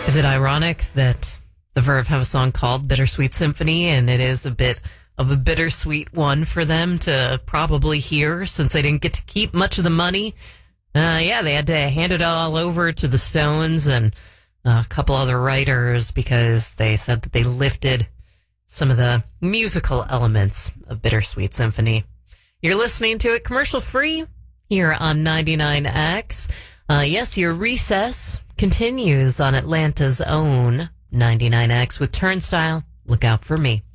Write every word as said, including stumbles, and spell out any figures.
Is it ironic that the Verve have a song called Bittersweet Symphony, and it is a bit of a bittersweet one for them to probably hear since they didn't get to keep much of the money? Uh, yeah, they had to hand it all over to the Stones and a couple other writers because they said that they lifted some of the musical elements of Bittersweet Symphony. You're listening to it commercial free here on ninety-nine X. Uh, yes, your recess continues on Atlanta's own ninety-nine X with Turnstile. Look out for me.